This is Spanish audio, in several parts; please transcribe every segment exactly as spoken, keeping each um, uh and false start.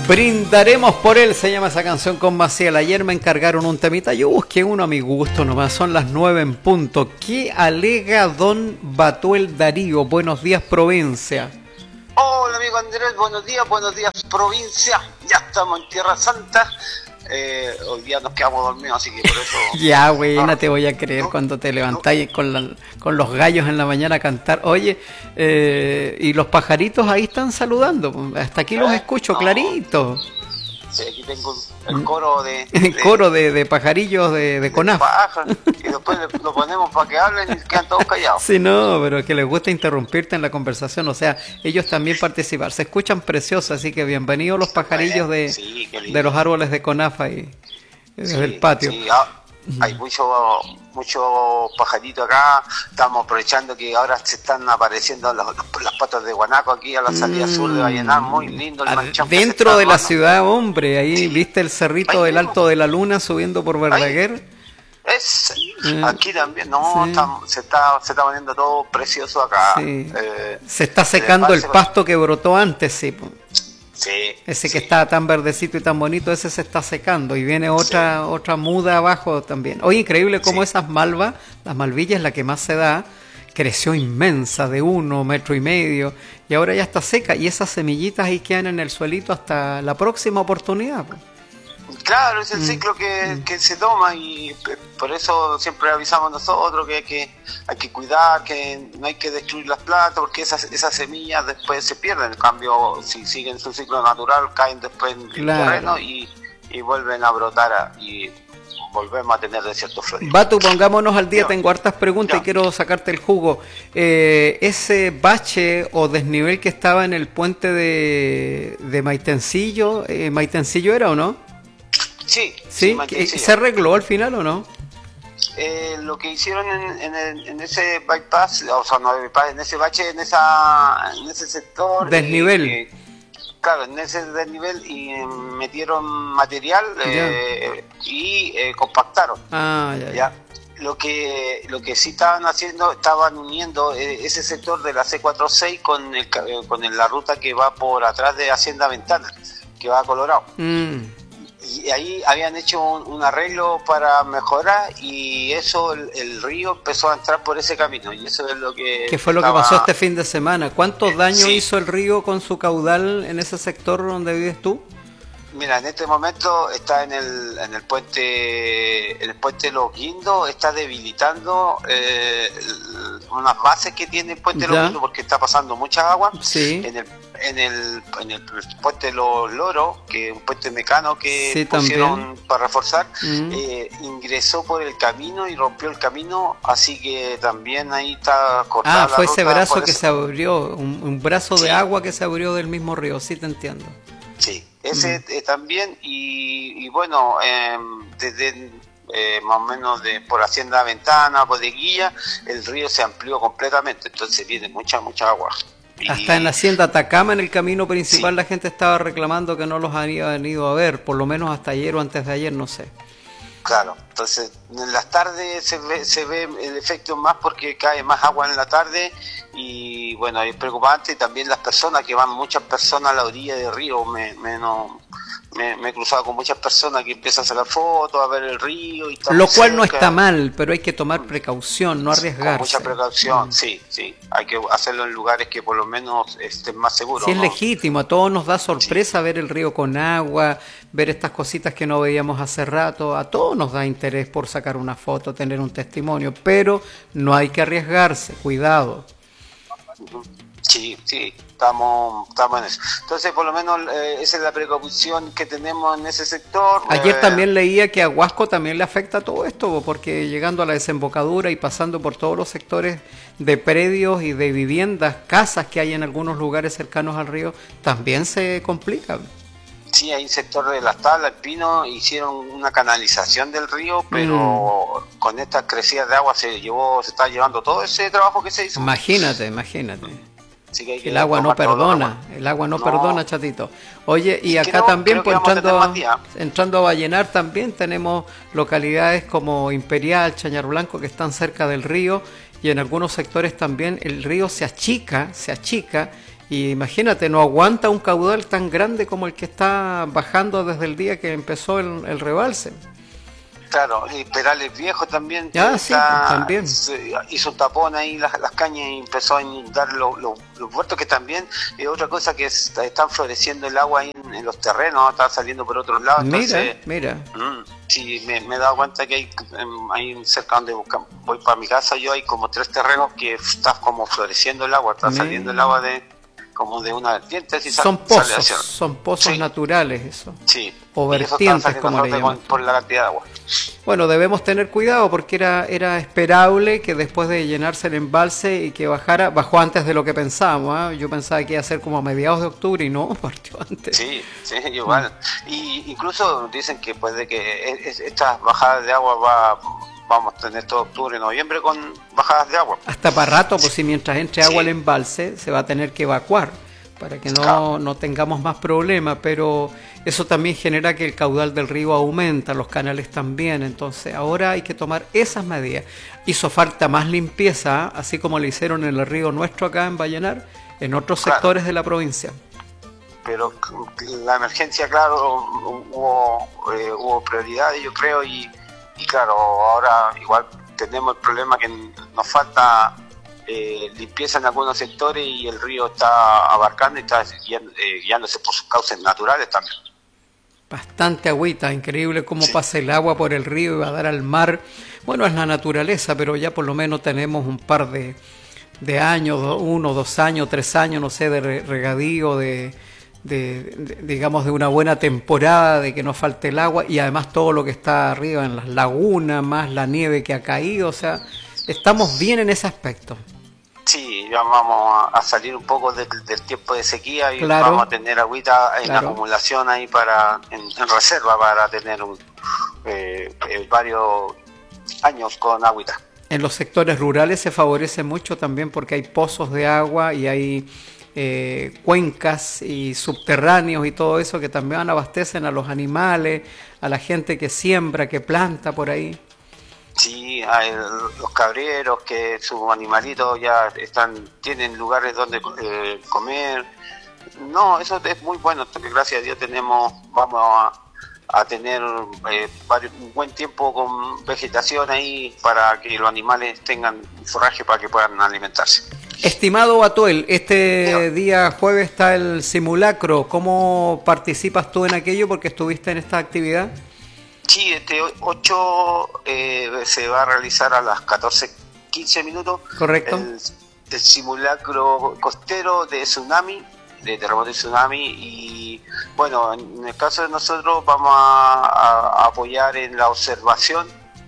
Brindaremos por él, se llama esa canción con Maciel. Ayer me encargaron un temita, yo busqué uno a mi gusto nomás, son las nueve en punto. ¿Qué alega don Batuel Darío? Buenos días, provincia. Hola amigo Andrés, buenos días, buenos días provincia. Ya estamos en Tierra Santa. Eh, hoy día nos quedamos dormidos, así que por eso... Ya, güey, no, no te voy a creer no, cuando te levantáis no. con, la, con los gallos en la mañana a cantar. Oye, eh, y los pajaritos ahí están saludando. Hasta aquí los escucho no. clarito. Sí, aquí tengo el coro de... El de coro de, de pajarillos de, de, de CONAF. Paja, y después lo ponemos para que hablen y quedan todos callados. Sí, no, pero que les gusta interrumpirte en la conversación. O sea, ellos también participan. Se escuchan preciosos, así que bienvenidos los pajarillos de, sí, de los árboles de CONAF ahí, desde sí, el patio. Sí, ah, hay mucho, mucho pajarito acá. Estamos aprovechando que ahora se están apareciendo los, los, las patas de guanaco aquí a la salida mm. sur de Vallenar. Muy lindo el manchón. Dentro de la ciudad, hombre. Ahí sí. viste el cerrito Ahí del Alto de la Luna subiendo por Verdaguer. Ahí. Es, aquí también, no, sí. está, se, está, se está poniendo todo precioso acá. Sí. Eh, se está secando el pasto que brotó antes, sí. Sí, ese sí. que estaba tan verdecito y tan bonito, ese se está secando y viene otra sí. otra muda abajo también. Oye, increíble cómo sí. esas malvas, las malvillas, la que más se da, creció inmensa de uno, metro y medio, y ahora ya está seca y esas semillitas ahí quedan en el suelito hasta la próxima oportunidad. Claro, es el ciclo que, mm. que se toma y por eso siempre avisamos nosotros que hay que, hay que cuidar, que no hay que destruir las plantas porque esas, esas semillas después se pierden. En cambio, si siguen su ciclo natural, caen después en el claro. terreno y, y vuelven a brotar a, y volvemos a tener desiertos floridos. Batu, pongámonos al día, tengo hartas preguntas ya. y quiero sacarte el jugo. Eh, ese bache o desnivel que estaba en el puente de, de Maitencillo, eh, ¿Maitencillo era o no? Sí, sí, sí ¿se arregló al final o no? Eh, lo que hicieron en, en, el, en ese bypass, o sea, no bypass, en ese bache, en esa, en ese sector, desnivel. Eh, eh, claro, en ese desnivel y eh, metieron material eh, y eh, compactaron. Ah, ya, ya. ¿ya? Lo que lo que sí estaban haciendo, estaban uniendo eh, ese sector de la C cuarenta y seis con el, con el, la ruta que va por atrás de Hacienda Ventana, que va a Colorado. Mm. Y ahí habían hecho un, un arreglo para mejorar y eso, el, el río empezó a entrar por ese camino y eso es lo que... ¿Qué fue estaba... lo que pasó este fin de semana? ¿Cuántos daños sí. hizo el río con su caudal en ese sector donde vives tú? Mira, en este momento está en el en el puente en el puente de Los Guindos, está debilitando eh, unas bases que tiene el puente de Los Guindos porque está pasando mucha agua. Sí. En el en el en el puente de Los Loros, que es un puente mecano que sí, pusieron también. para reforzar, mm. eh, ingresó por el camino y rompió el camino, así que también ahí está cortada. Ah, fue la ese ruta brazo que eso. se abrió, un, un brazo sí. de agua que se abrió del mismo río, sí te entiendo. Sí, ese mm. eh, también, y, y bueno, eh, desde eh, más o menos de por Hacienda Ventana, Bodeguilla, el río se amplió completamente, entonces viene mucha, mucha agua. Y, hasta en la Hacienda Atacama, en el camino principal, sí. la gente estaba reclamando que no los había venido a ver, por lo menos hasta ayer o antes de ayer, no sé. Claro, entonces en las tardes se ve, se ve el efecto más porque cae más agua en la tarde y bueno, es preocupante. Y también las personas que van, muchas personas a la orilla del río, me, me, no, me, me he cruzado con muchas personas que empiezan a sacar fotos, a ver el río y tal. Lo cual no está mal, pero hay que tomar precaución, no arriesgarse. Con mucha precaución, mm. sí, sí, hay que hacerlo en lugares que por lo menos estén más seguros. Sí, es ¿no? legítimo, a todos nos da sorpresa sí. ver el río con agua, ver estas cositas que no veíamos hace rato, a todos nos da interés por sacar una foto, tener un testimonio, pero no hay que arriesgarse, cuidado. Sí, sí, estamos, estamos en eso. Entonces, por lo menos, eh, esa es la precaución que tenemos en ese sector. Ayer eh, también leía que a Huasco también le afecta todo esto, porque llegando a la desembocadura y pasando por todos los sectores de predios y de viviendas, casas que hay en algunos lugares cercanos al río, también se complica. Sí, hay un sector de Las Tablas, el Pino, hicieron una canalización del río, pero mm. con estas crecidas de agua se llevó, se está llevando todo ese trabajo que se hizo. Imagínate, imagínate. Sí, que hay que el agua no perdona, el agua no, no perdona, chatito. Oye, y acá no, también, pues, entrando, a, entrando a Vallenar también tenemos localidades como Imperial, Chañar Blanco, que están cerca del río, y en algunos sectores también el río se achica, se achica, Y imagínate, no aguanta un caudal tan grande como el que está bajando desde el día que empezó el, el rebalse. Claro, y Perales Viejo también, ah, sí, está, también hizo un tapón ahí las, las cañas y empezó a inundar los, los, los huertos, que también es otra cosa, que es, están floreciendo el agua ahí en, en los terrenos, está saliendo por otros lados. Entonces, mira, mira. Mmm, sí, me, me he dado cuenta que hay, hay cerca donde voy para mi casa, yo hay como tres terrenos que está como floreciendo el agua, está mira. saliendo el agua de como de una vertiente. Así son sale, pozos, sale son pozos sí. naturales eso. Sí. O vertientes, como le llaman. Por la cantidad de agua. Bueno, debemos tener cuidado porque era era esperable que después de llenarse el embalse y que bajara, bajó antes de lo que pensábamos. ¿eh? Yo pensaba que iba a ser como a mediados de octubre y no, partió antes. Sí, sí, igual. Mm. Y incluso dicen que puede que estas bajadas de agua va, vamos a tener todo octubre y noviembre con bajadas de agua. Hasta para rato, pues si mientras entre agua sí. al embalse se va a tener que evacuar para que no, claro. no tengamos más problemas, pero eso también genera que el caudal del río aumenta, los canales también, entonces ahora hay que tomar esas medidas. Hizo falta más limpieza, así como le hicieron en el río nuestro acá en Vallenar, en otros claro. sectores de la provincia. Pero la emergencia, claro, hubo, eh, hubo prioridades, yo creo, y, y claro, ahora igual tenemos el problema que nos falta Eh, limpieza en algunos sectores y el río está abarcando y está eh, guiándose por sus cauces naturales también. Bastante agüita, increíble cómo sí. pasa el agua por el río y va a dar al mar. Bueno, es la naturaleza, pero ya por lo menos tenemos un par de, de años, uno, dos años, tres años, no sé, de regadío, de, de, de digamos de una buena temporada, de que no falte el agua y además todo lo que está arriba en las lagunas, más la nieve que ha caído, o sea, estamos bien en ese aspecto. Sí, ya vamos a salir un poco del, del tiempo de sequía y claro, vamos a tener agüita en claro. acumulación ahí para en, en reserva para tener un, eh, eh, varios años con agüita. En los sectores rurales se favorece mucho también porque hay pozos de agua y hay eh, cuencas y subterráneos y todo eso que también abastecen a los animales, a la gente que siembra, que planta por ahí. Sí, hay los cabreros que sus animalitos ya están tienen lugares donde eh, comer. No, eso es muy bueno, porque gracias a Dios tenemos, vamos a, a tener eh, varios, un buen tiempo con vegetación ahí para que los animales tengan forraje para que puedan alimentarse. Estimado Batuel, este día jueves está el simulacro. ¿Cómo participas tú en aquello? Porque estuviste en esta actividad. Sí, este ocho eh, se va a realizar a las catorce quince minutos. Correcto. El, el simulacro costero de tsunami, de terremoto y tsunami. Y bueno, en el caso de nosotros vamos a, a, a apoyar en la observación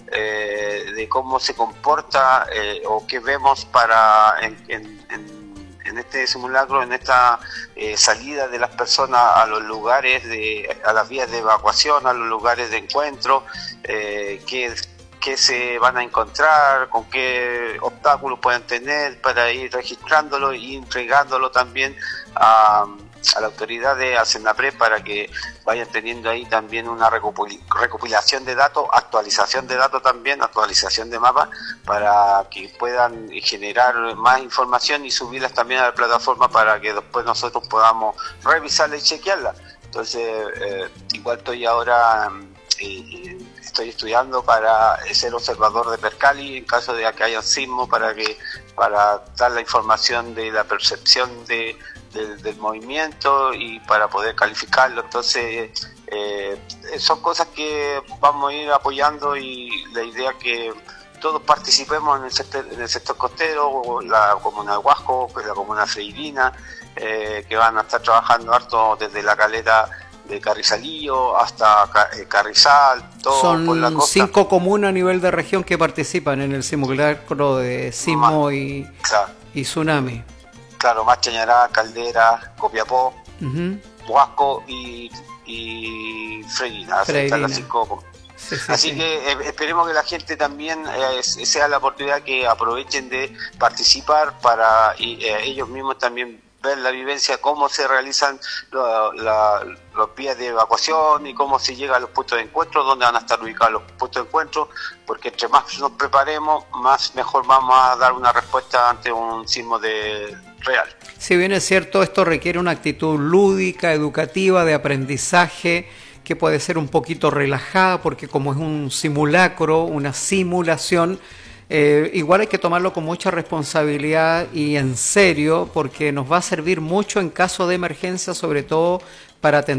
eh, de cómo se comporta eh, o qué vemos para en, en, en en este simulacro, en esta eh, salida de las personas a los lugares, de, a las vías de evacuación, a los lugares de encuentro, eh, qué, qué se van a encontrar, con qué obstáculos pueden tener para ir registrándolo y entregándolo también a, a la autoridad de Senapred para que vayan teniendo ahí también una recopilación de datos, actualización de datos también, actualización de mapas, para que puedan generar más información y subirlas también a la plataforma para que después nosotros podamos revisarla y chequearla. Entonces, eh, igual estoy ahora, eh, estoy estudiando para ser observador de Percali en caso de que haya sismo, para que para dar la información de la percepción de Del, del movimiento y para poder calificarlo. Entonces eh, son cosas que vamos a ir apoyando y la idea es que todos participemos en el sector, en el sector costero, la comuna de Huasco, la comuna freirina, eh, que van a estar trabajando harto desde la caleta de Carrizalillo hasta Carrizal, todo son por la costa. Cinco comunas a nivel de región que participan en el simulacro de sismo y, claro. y tsunami. Claro, más Chañará, Caldera, Copiapó, uh-huh. Huasco y, y Freirina. Freirina. Cinco. Sí, sí, Así sí. que eh, esperemos que la gente también eh, sea la oportunidad que aprovechen de participar para y, eh, ellos mismos también ver la vivencia, cómo se realizan lo, la, los vías de evacuación y cómo se llega a los puntos de encuentro, dónde van a estar ubicados los puntos de encuentro, porque entre más nos preparemos, más mejor vamos a dar una respuesta ante un sismo de, real. Si bien es cierto, esto requiere una actitud lúdica, educativa, de aprendizaje, que puede ser un poquito relajada, porque como es un simulacro, una simulación, eh, igual hay que tomarlo con mucha responsabilidad y en serio, porque nos va a servir mucho en caso de emergencia, sobre todo para atender